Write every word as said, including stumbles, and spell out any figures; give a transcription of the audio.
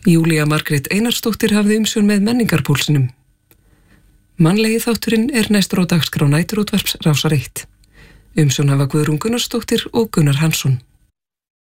Júlía Margrét Einarsdóttir hafði umsjón með menningarpúlsinum. Mannlegi þátturinn er næstur á dagskrá Næturútvarps Rásar eitt. Umsjón hafa Guðrún Gunnarsdóttir og Gunnar Hansson.